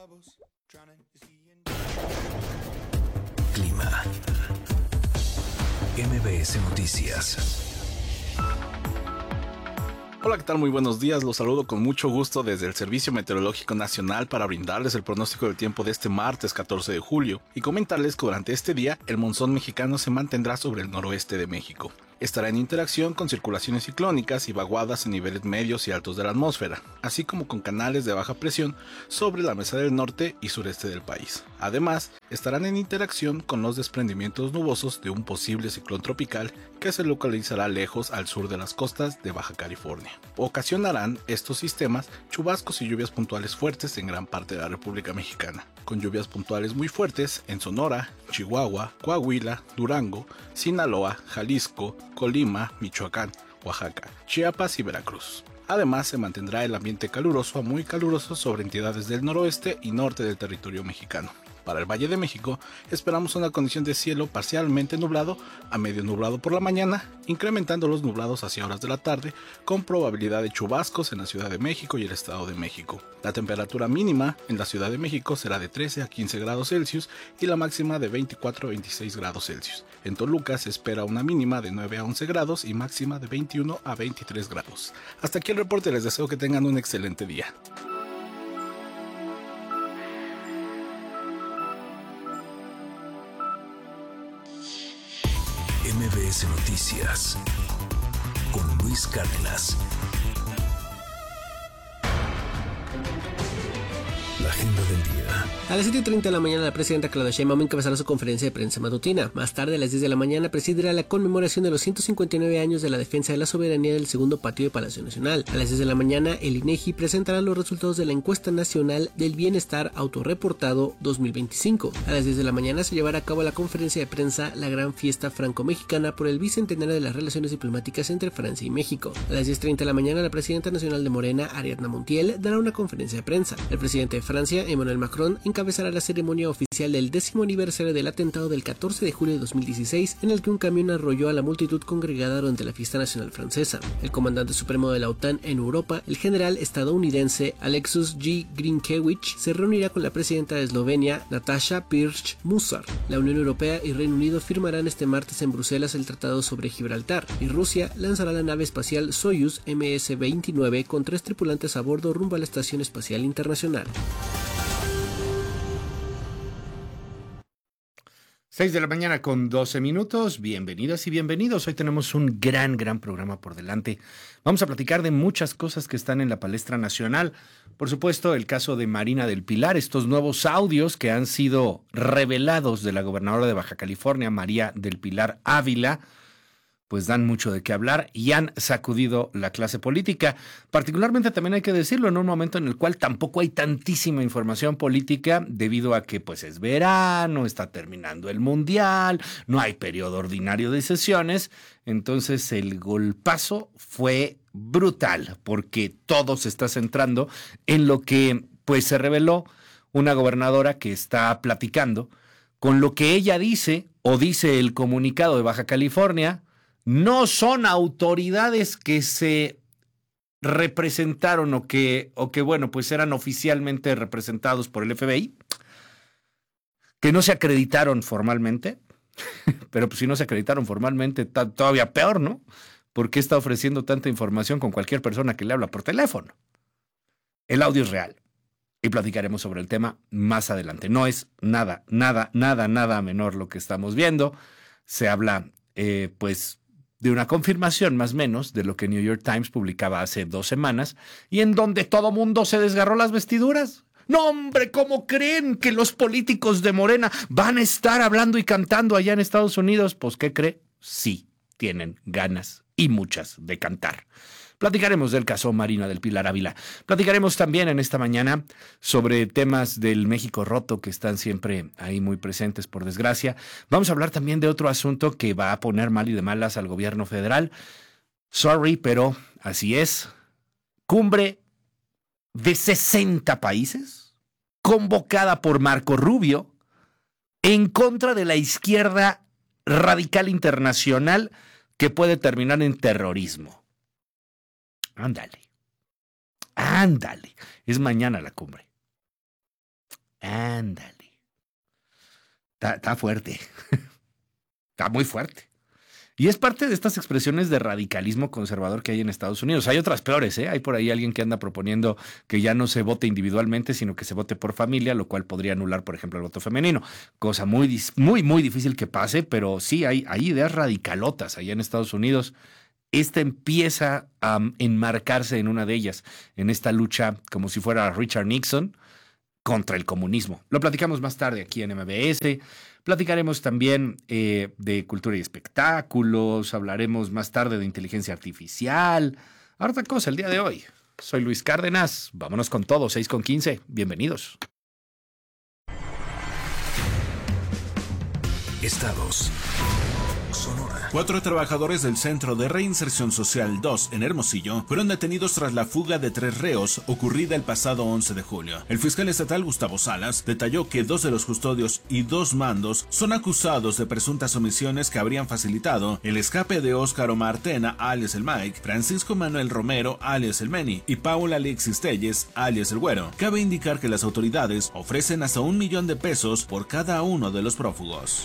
Clima. MBS Noticias. Hola, ¿qué tal? Muy buenos días. Los saludo con mucho gusto desde el Servicio Meteorológico Nacional para brindarles el pronóstico del tiempo de este martes 14 de julio y comentarles que durante este día el monzón mexicano se mantendrá sobre el noroeste de México. Estará en interacción con circulaciones ciclónicas y vaguadas en niveles medios y altos de la atmósfera, así como con canales de baja presión sobre la mesa del norte y sureste del país. Además, estarán en interacción con los desprendimientos nubosos de un posible ciclón tropical que se localizará lejos al sur de las costas de Baja California. Ocasionarán estos sistemas chubascos y lluvias puntuales fuertes en gran parte de la República Mexicana, con lluvias puntuales muy fuertes en Sonora, Chihuahua, Coahuila, Durango, Sinaloa, Jalisco, Colima, Michoacán, Oaxaca, Chiapas y Veracruz. Además, se mantendrá el ambiente caluroso a muy caluroso sobre entidades del noroeste y norte del territorio mexicano. Para el Valle de México, esperamos una condición de cielo parcialmente nublado a medio nublado por la mañana, incrementando los nublados hacia horas de la tarde, con probabilidad de chubascos en la Ciudad de México y el Estado de México. La temperatura mínima en la Ciudad de México será de 13 a 15 grados Celsius y la máxima de 24 a 26 grados Celsius. En Toluca se espera una mínima de 9 a 11 grados y máxima de 21 a 23 grados. Hasta aquí el reporte, les deseo que tengan un excelente día. MBS Noticias con Luis Cárdenas. La agenda del día. A las 7:30 de la mañana, la presidenta Claudia Sheinbaum encabezará su conferencia de prensa matutina. Más tarde, a las 10 de la mañana, presidirá la conmemoración de los 159 años de la defensa de la soberanía del segundo patio de Palacio Nacional. A las 10 de la mañana, el INEGI presentará los resultados de la Encuesta Nacional del Bienestar Autorreportado 2025. A las 10 de la mañana se llevará a cabo la conferencia de prensa La Gran Fiesta Franco-Mexicana por el bicentenario de las relaciones diplomáticas entre Francia y México. A las 10:30 de la mañana, la presidenta nacional de Morena, Ariadna Montiel, dará una conferencia de prensa. El presidente de Francia, Emmanuel Macron, encabezará la ceremonia oficial del 10º aniversario del atentado del 14 de julio de 2016, en el que un camión arrolló a la multitud congregada durante la fiesta nacional francesa. El comandante supremo de la OTAN en Europa, el general estadounidense Alexus G. Grinkiewicz, se reunirá con la presidenta de Eslovenia, Nataša Pirc-Musar. La Unión Europea y Reino Unido firmarán este martes en Bruselas el Tratado sobre Gibraltar, y Rusia lanzará la nave espacial Soyuz MS-29 con 3 tripulantes a bordo rumbo a la Estación Espacial Internacional. 6 de la mañana con 12 minutos. Bienvenidas y bienvenidos. Hoy tenemos un gran programa por delante. Vamos a platicar de muchas cosas que están en la palestra nacional. Por supuesto, el caso de Marina del Pilar, estos nuevos audios que han sido revelados de la gobernadora de Baja California, María del Pilar Ávila, pues dan mucho de qué hablar y han sacudido la clase política. Particularmente también hay que decirlo en un momento en el cual tampoco hay tantísima información política debido a que pues es verano, está terminando el mundial, no hay periodo ordinario de sesiones. Entonces el golpazo fue brutal porque todo se está centrando en lo que pues se reveló una gobernadora que está platicando con lo que ella dice o dice el comunicado de Baja California. No son autoridades que se representaron o que bueno, pues eran oficialmente representados por el FBI, que no se acreditaron formalmente, pero pues si no se acreditaron formalmente, todavía peor, ¿no? ¿Por qué está ofreciendo tanta información con cualquier persona que le habla por teléfono? El audio es real y platicaremos sobre el tema más adelante. No es nada menor lo que estamos viendo. Se habla, pues, de una confirmación más o menos de lo que New York Times publicaba hace 2 semanas y en donde todo mundo se desgarró las vestiduras. No, hombre, ¿cómo creen que los políticos de Morena van a estar hablando y cantando allá en Estados Unidos? Pues, ¿qué cree? Sí, tienen ganas y muchas de cantar. Platicaremos del caso Marina del Pilar Ávila. Platicaremos también en esta mañana sobre temas del México roto que están siempre ahí muy presentes, por desgracia. Vamos a hablar también de otro asunto que va a poner mal y de malas al gobierno federal. Sorry, pero así es. Cumbre de 60 países, convocada por Marco Rubio, en contra de la izquierda radical internacional que puede terminar en terrorismo. Ándale. Es mañana la cumbre. Ándale. Está fuerte. Está muy fuerte. Y es parte de estas expresiones de radicalismo conservador que hay en Estados Unidos. Hay otras peores, ¿eh? Hay por ahí alguien que anda proponiendo que ya no se vote individualmente, sino que se vote por familia, lo cual podría anular, por ejemplo, el voto femenino. Cosa muy difícil que pase, pero sí hay ideas radicalotas allá en Estados Unidos. Esta empieza a enmarcarse en una de ellas, en esta lucha como si fuera Richard Nixon contra el comunismo. Lo platicamos más tarde aquí en MBS. Platicaremos también de cultura y espectáculos. Hablaremos más tarde de inteligencia artificial. Harta cosa el día de hoy. Soy Luis Cárdenas. Vámonos con todo, 6:15. Bienvenidos. Estados. Sonora. 4 trabajadores del Centro de Reinserción Social 2 en Hermosillo fueron detenidos tras la fuga de 3 reos ocurrida el pasado 11 de julio. El fiscal estatal Gustavo Salas detalló que 2 de los custodios y 2 mandos son acusados de presuntas omisiones que habrían facilitado el escape de Óscar Omar Tena, alias el Mike, Francisco Manuel Romero, alias el Meni, y Paul Alexis Telles, alias el Güero. Cabe indicar que las autoridades ofrecen hasta $1 millón por cada uno de los prófugos.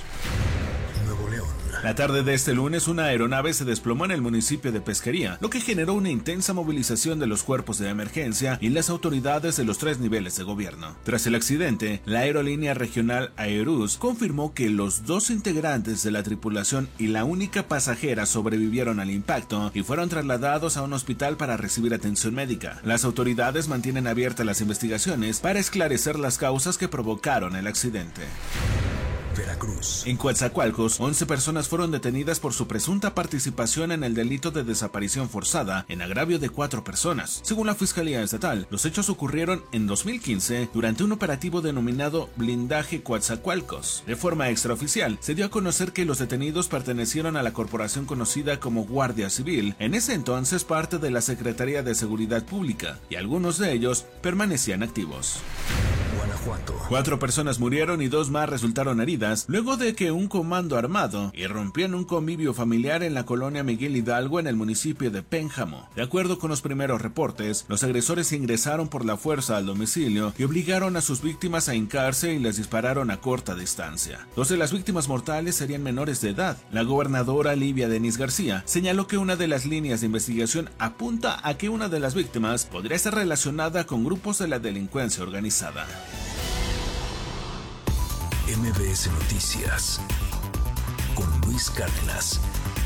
La tarde de este lunes, una aeronave se desplomó en el municipio de Pesquería, lo que generó una intensa movilización de los cuerpos de emergencia y las autoridades de los 3 niveles de gobierno. Tras el accidente, la aerolínea regional Aerus confirmó que los 2 integrantes de la tripulación y la única pasajera sobrevivieron al impacto y fueron trasladados a un hospital para recibir atención médica. Las autoridades mantienen abiertas las investigaciones para esclarecer las causas que provocaron el accidente. Veracruz. En Coatzacoalcos, 11 personas fueron detenidas por su presunta participación en el delito de desaparición forzada en agravio de 4 personas. Según la Fiscalía Estatal, los hechos ocurrieron en 2015 durante un operativo denominado Blindaje Coatzacoalcos. De forma extraoficial, se dio a conocer que los detenidos pertenecieron a la corporación conocida como Guardia Civil, en ese entonces parte de la Secretaría de Seguridad Pública, y algunos de ellos permanecían activos. Guanajuato. 4 personas murieron y 2 más resultaron heridas luego de que un comando armado irrumpió en un convivio familiar en la colonia Miguel Hidalgo en el municipio de Pénjamo. De acuerdo con los primeros reportes, los agresores ingresaron por la fuerza al domicilio y obligaron a sus víctimas a hincarse y les dispararon a corta distancia. 2 de las víctimas mortales serían menores de edad. La gobernadora Livia Denis García señaló que una de las líneas de investigación apunta a que una de las víctimas podría estar relacionada con grupos de la delincuencia organizada. MBS Noticias con Luis Cárdenas.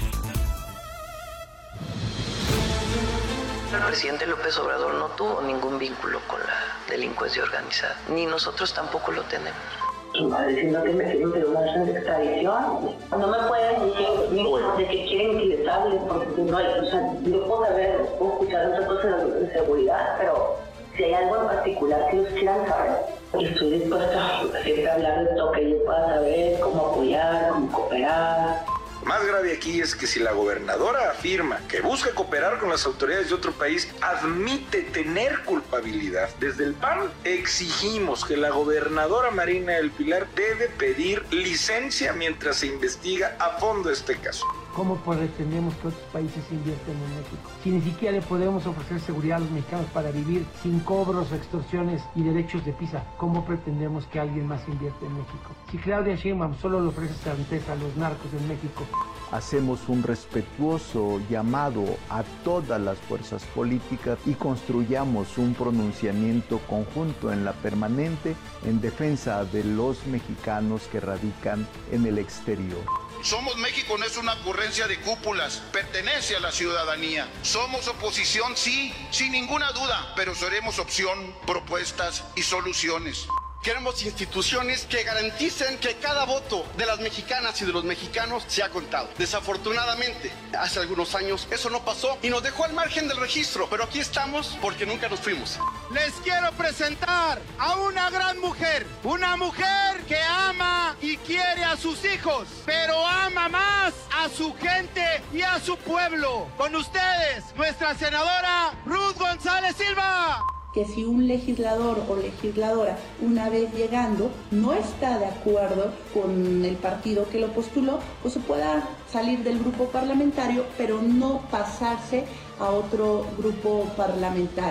El presidente López Obrador no tuvo ningún vínculo con la delincuencia organizada, ni nosotros tampoco lo tenemos. Diciendo que me quieren pedir una orden de extradición. No me pueden decir de que quieren que les hable, porque no hay, o sea, yo puedo escuchar otras cosas de seguridad, pero si hay algo en particular que ellos quieran saber, estoy dispuesta a siempre hablar de lo que yo pueda saber, cómo apoyar, cómo cooperar. Más grave aquí es que si la gobernadora afirma que busca cooperar con las autoridades de otro país, admite tener culpabilidad. Desde el PAN exigimos que la gobernadora Marina del Pilar debe pedir licencia mientras se investiga a fondo este caso. ¿Cómo pretendemos que otros países invierten en México? Si ni siquiera le podemos ofrecer seguridad a los mexicanos para vivir sin cobros, extorsiones y derechos de piso, ¿cómo pretendemos que alguien más invierta en México? Si Claudia Sheinbaum solo le ofrece certeza a los narcos en México. Hacemos un respetuoso llamado a todas las fuerzas políticas y construyamos un pronunciamiento conjunto en la permanente en defensa de los mexicanos que radican en el exterior. Somos México no es una ocurrencia de cúpulas, pertenece a la ciudadanía. Somos oposición, sí, sin ninguna duda, pero seremos opción, propuestas y soluciones. Queremos instituciones que garanticen que cada voto de las mexicanas y de los mexicanos sea contado. Desafortunadamente, hace algunos años eso no pasó y nos dejó al margen del registro, pero aquí estamos porque nunca nos fuimos. Les quiero presentar a una gran mujer, una mujer que ama y quiere a sus hijos, pero ama más a su gente y a su pueblo. Con ustedes, nuestra senadora Ruth González Silva. Que si un legislador o legisladora, una vez llegando, no está de acuerdo con el partido que lo postuló, pues se pueda salir del grupo parlamentario, pero no pasarse a otro grupo parlamentario.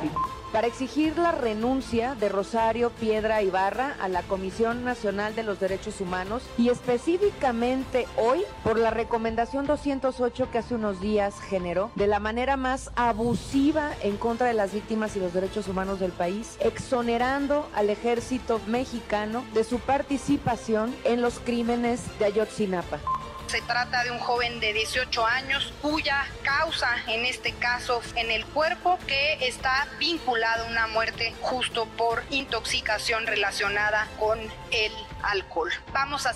para exigir la renuncia de Rosario Piedra Ibarra a la Comisión Nacional de los Derechos Humanos y específicamente hoy por la recomendación 208 que hace unos días generó de la manera más abusiva en contra de las víctimas y los derechos humanos del país, exonerando al ejército mexicano de su participación en los crímenes de Ayotzinapa. Se trata de un joven de 18 años cuya causa, en este caso en el cuerpo, que está vinculado a una muerte justo por intoxicación relacionada con el alcohol. Vamos a